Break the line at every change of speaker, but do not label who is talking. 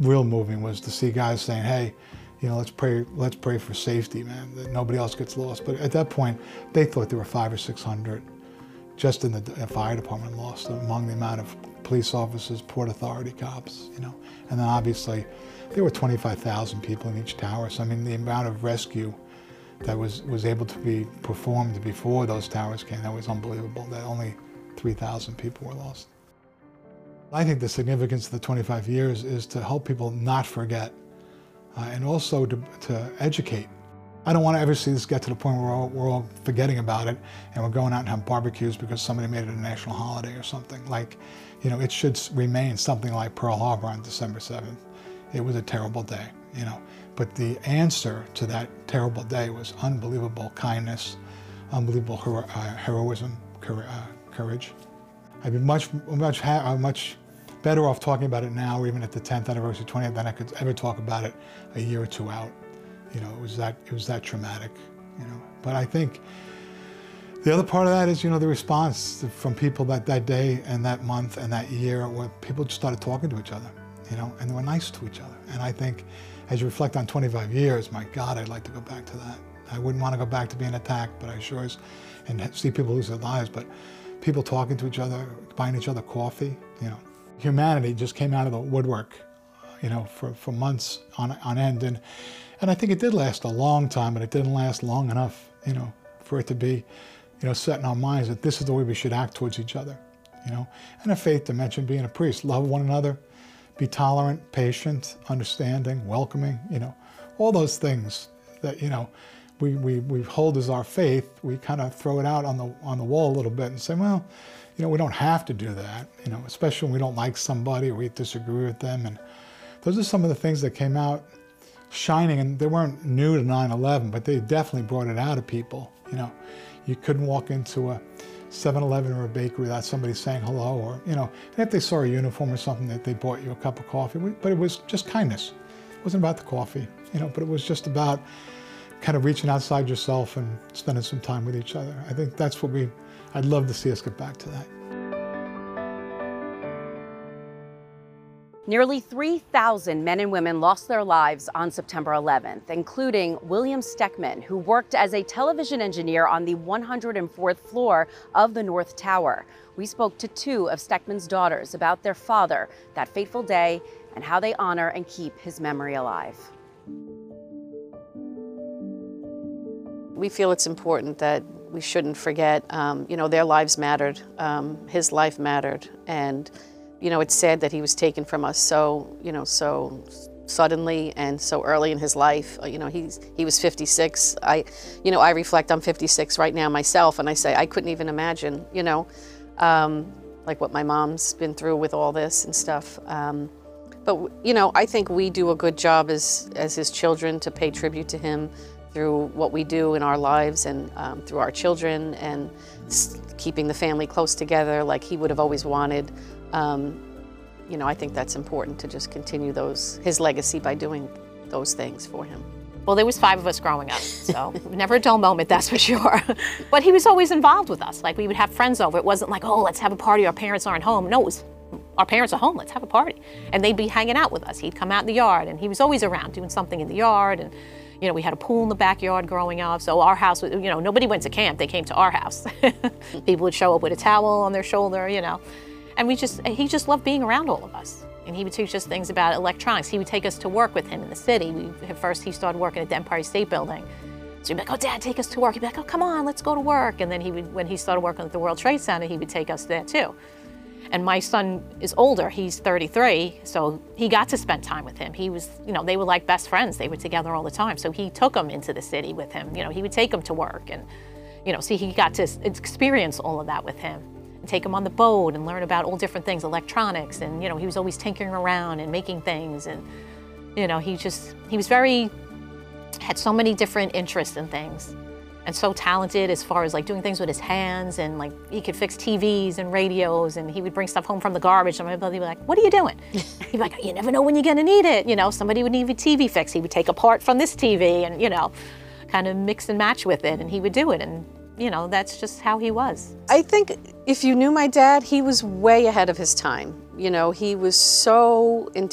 real moving was to see guys saying, hey, let's pray for safety, man, that nobody else gets lost. But at that point, they thought there were 500 or 600 just in the fire department lost, among the amount of police officers, Port Authority cops, And then obviously, there were 25,000 people in each tower. So I mean, the amount of rescue that was able to be performed before those towers came, that was unbelievable, that only 3,000 people were lost. I think the significance of the 25 years is to help people not forget, and also to educate. I don't want to ever see this get to the point where we're all forgetting about it and we're going out and having barbecues because somebody made it a national holiday or something. Like, it should remain something like Pearl Harbor on December 7th. It was a terrible day, But the answer to that terrible day was unbelievable kindness, unbelievable heroism, courage. I'd be much better off talking about it now, or even at the 10th anniversary, 20th, than I could ever talk about it a year or two out. It was that traumatic, But I think the other part of that is, the response from people that day and that month and that year, when people just started talking to each other, and they were nice to each other. And I think as you reflect on 25 years, my God, I'd like to go back to that. I wouldn't want to go back to being attacked, but I sure as, and see people lose their lives, but people talking to each other, buying each other coffee, Humanity just came out of the woodwork, for months on end. And I think it did last a long time, but it didn't last long enough, for it to be, set in our minds that this is the way we should act towards each other, And a faith dimension, being a priest, love one another, be tolerant, patient, understanding, welcoming, all those things that, we hold as our faith. We kind of throw it out on the wall a little bit and say, well, we don't have to do that, especially when we don't like somebody or we disagree with them. And those are some of the things that came out shining, and they weren't new to 9/11, but they definitely brought it out of people. You couldn't walk into a 7-Eleven or a bakery without somebody saying hello, or, and if they saw a uniform or something, that they bought you a cup of coffee, but it was just kindness. It wasn't about the coffee, but it was just about kind of reaching outside yourself and spending some time with each other. I think that's what I'd love to see us get back to that.
Nearly 3,000 men and women lost their lives on September 11th, including William Steckman, who worked as a television engineer on the 104th floor of the North Tower. We spoke to two of Steckman's daughters about their father, that fateful day, and how they honor and keep his memory alive.
We feel it's important that we shouldn't forget, their lives mattered, his life mattered, and it's sad that he was taken from us so suddenly and so early in his life. He was 56. I reflect, I'm 56 right now myself, and I say I couldn't even imagine, like what my mom's been through with all this and stuff. But I think we do a good job as his children to pay tribute to him through what we do in our lives and through our children, and keeping the family close together like he would have always wanted. I think that's important to just continue his legacy by doing those things for him.
Well, there was 5 of us growing up, so never a dull moment, that's for sure. But he was always involved with us. Like, we would have friends over. It wasn't like, oh, let's have a party, our parents aren't home. No, it was, our parents are home, let's have a party. And they'd be hanging out with us. He'd come out in the yard, and he was always around doing something in the yard. And we had a pool in the backyard growing up, so our house was, nobody went to camp, they came to our house. People would show up with a towel on their shoulder, And he just loved being around all of us. And he would teach us things about electronics. He would take us to work with him in the city. At first, he started working at the Empire State Building. So he'd be like, oh, Dad, take us to work. He'd be like, oh, come on, let's go to work. And then when he started working at the World Trade Center, he would take us there too. And my son is older, he's 33, so he got to spend time with him. He was, they were like best friends. They were together all the time. So he took him into the city with him. He would take him to work, and, so he got to experience all of that with him. And take him on the boat and learn about all different things, electronics, and, he was always tinkering around and making things. And, he was had so many different interests and things. And so talented as far as like doing things with his hands, and like he could fix TVs and radios, and he would bring stuff home from the garbage, and my brother would be like, what are you doing? He'd be like, you never know when you're gonna need it. Somebody would need a TV fix. He would take apart from this TV and, kind of mix and match with it, and he would do it. And, that's just how he was.
I think if you knew my dad, he was way ahead of his time. He was so